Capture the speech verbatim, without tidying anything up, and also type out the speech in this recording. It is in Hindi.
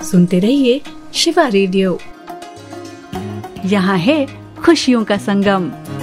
सुनते रहिए शिवा रेडियो। यहाँ है खुशियों का संगम।